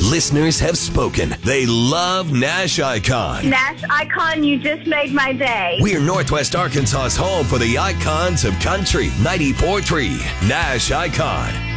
Listeners have spoken. They love Nash Icon. Nash Icon, you just made my day. We're Northwest Arkansas's home for the icons of country. 94.3 Nash Icon.